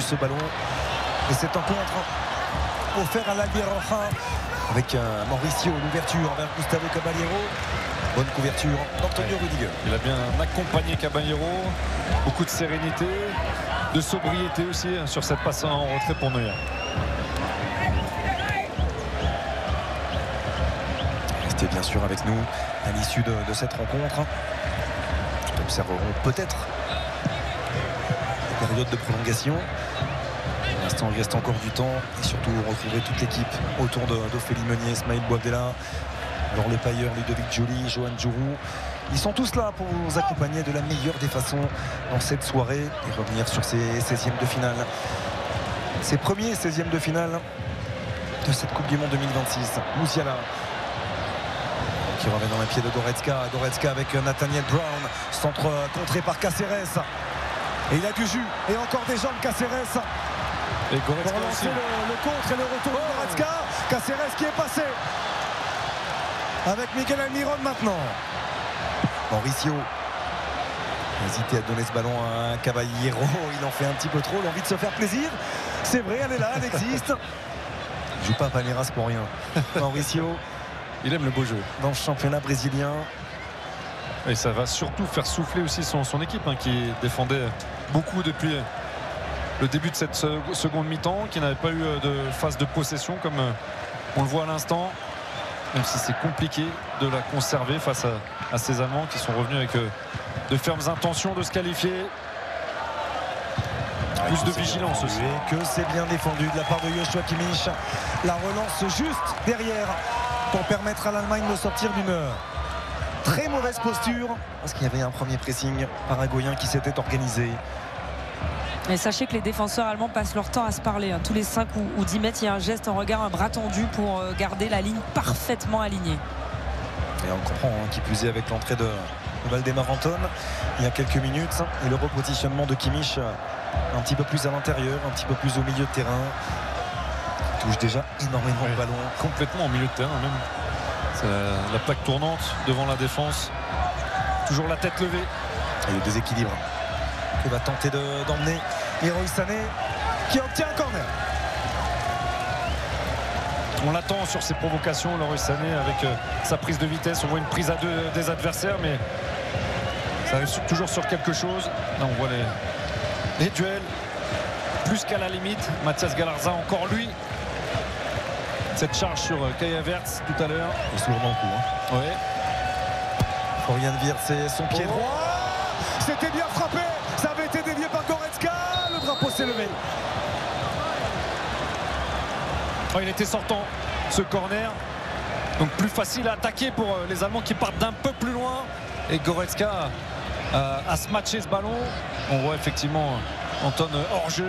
ce ballon. Et cette rencontre offerte à l'Albiroja avec Mauricio, l'ouverture vers Gustavo Caballero. Bonne couverture d'Antonio Rudiger. Il a bien accompagné Caballero. Beaucoup de sérénité, de sobriété aussi sur cette passe en retrait pour Neuer. Restez bien sûr avec nous à l'issue de cette rencontre. Nous observerons peut-être la période de prolongation. Pour l'instant, il reste encore du temps. Et surtout, retrouver toute l'équipe autour d'Ophélie Meunier, Ismaël Boabdella, alors le Pailleur, Ludovic Joly, Johan Djourou. Ils sont tous là pour vous accompagner de la meilleure des façons dans cette soirée et revenir sur ces 16e de finale. Ces premiers 16e de finale de cette Coupe du Monde 2026. Musiala qui revient dans les pieds de Goretzka. Goretzka avec Nathaniel Brown. Centre contré par Caceres. Et il a du jus. Et encore des jambes Caceres. Et Goretzka pour lancer le contre et le retour de Goretzka. Caceres qui est passé. Avec Miguel Almiron maintenant. Mauricio hésité à donner ce ballon à Caballero. Il en fait un petit peu trop. L'envie de se faire plaisir. C'est vrai, elle est là, elle existe. Il joue pas à Palmeiras pour rien. Mauricio. Il aime le beau jeu. Dans le championnat brésilien. Et ça va surtout faire souffler aussi son équipe qui défendait beaucoup depuis le début de cette seconde mi-temps, qui n'avait pas eu de phase de possession comme on le voit à l'instant. Même si c'est compliqué de la conserver face à ces Allemands qui sont revenus avec de fermes intentions de se qualifier. Plus de vigilance aussi. Et que c'est bien défendu de la part de Joshua Kimmich. La relance juste derrière pour permettre à l'Allemagne de sortir d'une très mauvaise posture. Parce qu'il y avait un premier pressing paraguayen qui s'était organisé. Et sachez que les défenseurs allemands passent leur temps à se parler. Tous les 5 ou 10 mètres, il y a un geste, un regard, un bras tendu pour garder la ligne parfaitement alignée. Et on comprend qui plus est avec l'entrée de Valdemar Anton il y a quelques minutes. Et le repositionnement de Kimmich un petit peu plus à l'intérieur, un petit peu plus au milieu de terrain. Il touche déjà énormément de ballons. Complètement au milieu de terrain même. C'est la plaque tournante devant la défense. Toujours la tête levée. Et le déséquilibre que va tenter d'emmener Leroy Sané qui obtient un corner. On l'attend sur ses provocations, Leroy Sané, avec sa prise de vitesse. On voit une prise à deux des adversaires, mais ça arrive toujours sur quelque chose. Là, on voit les duels plus qu'à la limite. Mathias Galarza, encore lui. Cette charge sur Kai Havertz tout à l'heure. Et sourdement le coup. Ouais. Florian Wirtz, c'est son pied droit. C'était bien frappé. Ça avait été dévié par Goretzka. Le drapeau s'est levé. Oh, il était sortant, ce corner. Donc plus facile à attaquer pour les Allemands qui partent d'un peu plus loin. Et Goretzka a smatché ce ballon. On voit effectivement Anton hors jeu.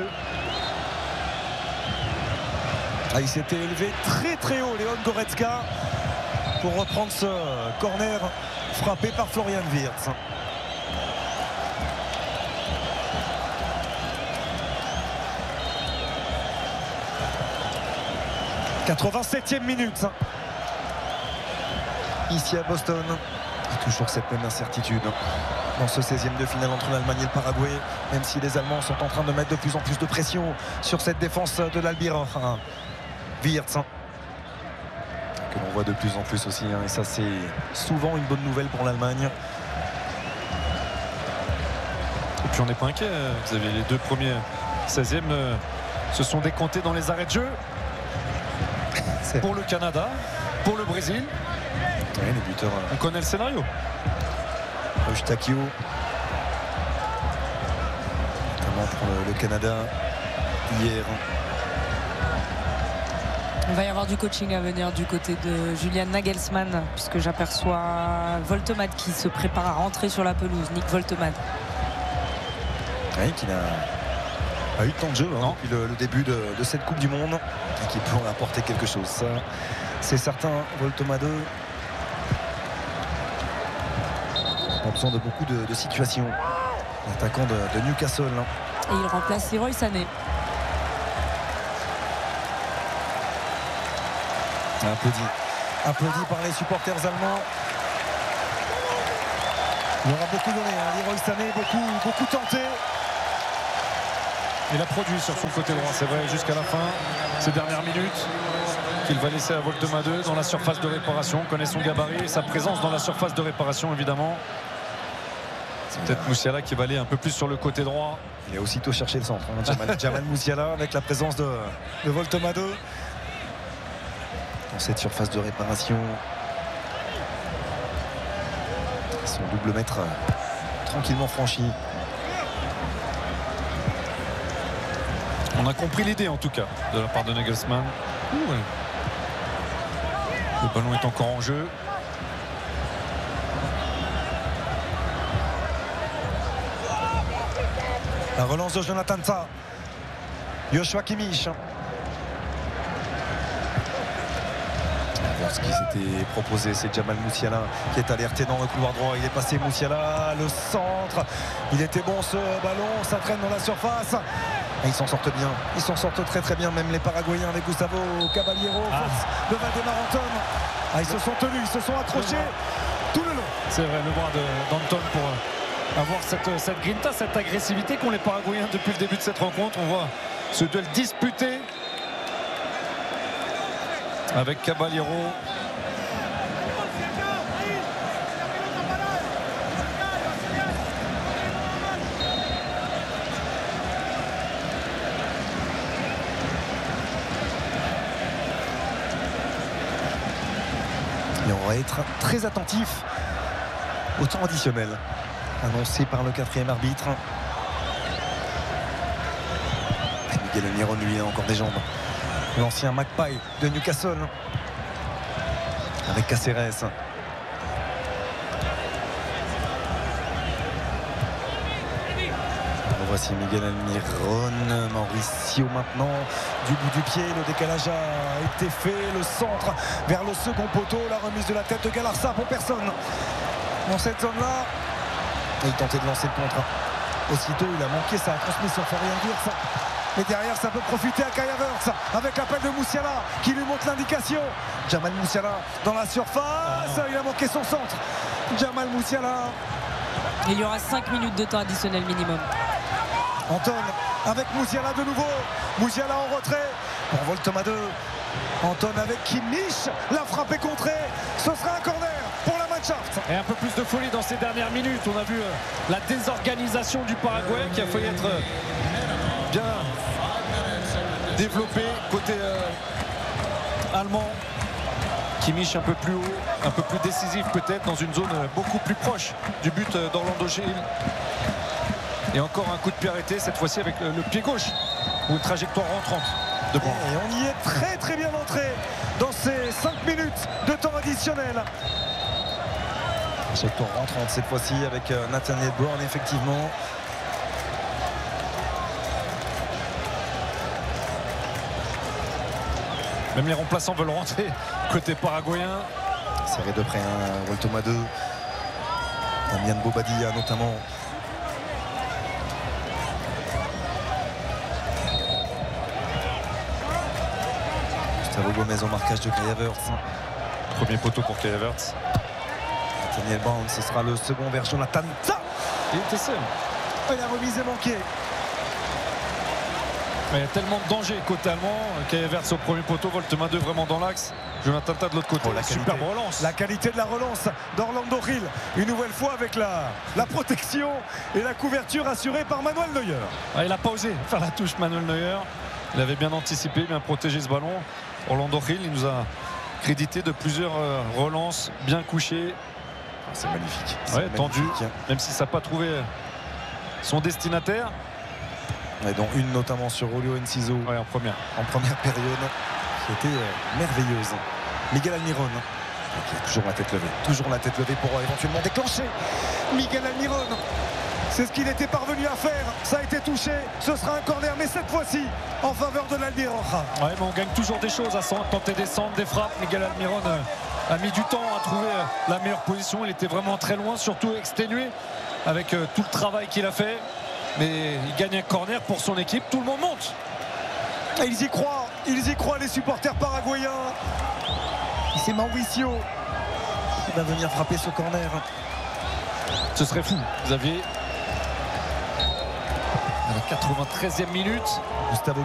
Il s'était élevé très très haut, Léon Goretzka, pour reprendre ce corner frappé par Florian Wirtz. « 87e minute ici à Boston. Et toujours cette même incertitude dans ce 16e de finale entre l'Allemagne et le Paraguay, même si les Allemands sont en train de mettre de plus en plus de pression sur cette défense de l'Albiroja. Wirtz que l'on voit de plus en plus aussi, et ça c'est souvent une bonne nouvelle pour l'Allemagne. Et puis on n'est pas inquiet, vous avez les deux premiers 16e se sont décomptés dans les arrêts de jeu pour le Canada, pour le Brésil. Oui, les buteurs. On connaît le scénario. Eustáquio, notamment pour le Canada hier. Il va y avoir du coaching à venir du côté de Julian Nagelsmann, puisque j'aperçois Voltemat qui se prépare à rentrer sur la pelouse. Nick Voltemat. Oui, qui n'a pas eu de temps de jeu depuis le début de cette Coupe du Monde et qui peut en apporter quelque chose. Ça, c'est certain. Voltemat 2 a besoin de beaucoup de situations. L'attaquant de Newcastle. Et il remplace Leroy Sané. Applaudi par les supporters allemands. Il aura beaucoup donné, Leroy Sané, beaucoup tenté. Il a produit sur son côté droit, c'est vrai, jusqu'à la fin, ces dernières minutes, qu'il va laisser à Voltemade dans la surface de réparation. On connaît son gabarit et sa présence dans la surface de réparation, évidemment. C'est peut-être Musiala qui va aller un peu plus sur le côté droit. Il a aussitôt cherché le centre, hein, Jamal Musiala, avec la présence de Voltemade dans cette surface de réparation. Son double mètre tranquillement franchi. On a compris l'idée en tout cas de la part de Nagelsmann. Ouais. Le ballon est encore en jeu. La relance de Jonathan Tah. Joshua Kimmich. Ce qui s'était proposé, c'est Jamal Musiala qui est alerté dans le couloir droit. Il est passé Musiala, le centre. Il était bon ce ballon, ça traîne dans la surface. Et ils s'en sortent bien. Ils s'en sortent très très bien, même les Paraguayens avec Gustavo Caballero, de Valdemar Anton. Ils se sont tenus, ils se sont accrochés tout le long. C'est vrai, le bras d'Anton pour avoir cette grinta, cette agressivité qu'ont les Paraguayens depuis le début de cette rencontre. On voit ce duel disputé avec Caballero. Et on va être très attentif au temps additionnel annoncé par le 4e arbitre. Miguel Almiron, lui, a encore des jambes. L'ancien Magpie de Newcastle avec Cáceres. Voici Miguel Almiron, Mauricio maintenant du bout du pied, le décalage a été fait, le centre vers le second poteau, la remise de la tête de Galarza pour personne dans cette zone-là. Il tentait de lancer le contre. Aussitôt il a manqué sa transmission, faut rien dire. Et derrière ça peut profiter à Kai Havertz avec l'appel de Musiala qui lui montre l'indication. Jamal Musiala dans la surface, il a manqué son centre. Jamal Musiala. Il y aura 5 minutes de temps additionnel minimum. Anton avec Musiala de nouveau. Musiala en retrait pour Voltemade. Anton avec Kimmich. La frappe est contrée. Ce sera un corner pour la Mannschaft. Et un peu plus de folie dans ces dernières minutes. On a vu la désorganisation du Paraguay qui a failli être bien développé côté allemand. Kimmich un peu plus haut, un peu plus décisif peut-être dans une zone beaucoup plus proche du but d'Orlando Gil. Et encore un coup de pied arrêté, cette fois-ci avec le pied gauche ou une trajectoire rentrante de Brown. Et on y est très très bien entré dans ces 5 minutes de temps additionnel. Trajectoire rentrante cette fois-ci avec Nathaniel Brown, effectivement. Même les remplaçants veulent rentrer côté paraguayen. Serré de près, Voltemade, Damian Bobadilla notamment. Gustavo Gomez au marquage de Kai Havertz. Premier poteau pour Kai Havertz. Nathaniel Brown, ce sera le second vers Jonathan Tah. Il était seul. Et la remise est manquée. Mais il y a tellement de danger côté allemand. Kai Havertz au premier poteau, Voltemade vraiment dans l'axe. Jonathan Tah de l'autre côté. La superbe relance. La qualité de la relance d'Orlando Gil. Une nouvelle fois avec la protection et la couverture assurée par Manuel Neuer. Il n'a pas osé faire la touche, Manuel Neuer. Il avait bien anticipé, bien protégé ce ballon. Orlando Gil, il nous a crédité de plusieurs relances bien couchées. C'est magnifique. Ouais, tendu, même si ça n'a pas trouvé son destinataire. Et dont une notamment sur Julio Enciso, en première période qui était merveilleuse. Miguel Almiron qui a toujours la tête levée pour éventuellement déclencher. Miguel Almiron, c'est ce qu'il était parvenu à faire. Ça a été touché, ce sera un corner, mais cette fois-ci en faveur de l'Almiroja. Ouais, mais on gagne toujours des choses à tenter des centres, des frappes. Miguel Almiron a mis du temps à trouver la meilleure position. Il était vraiment très loin, surtout exténué avec tout le travail qu'il a fait. Mais il gagne un corner pour son équipe. Tout le monde monte. Et ils y croient les supporters paraguayens. Et c'est Mauricio qui va venir frapper ce corner. Ce serait fou, Xavier. 93e minute. Gustavo